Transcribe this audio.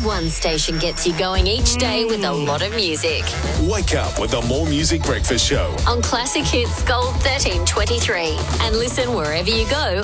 One station gets you going each day with a lot of music. Wake up with the More Music Breakfast Show On Classic Hits Gold 1323. And listen wherever you go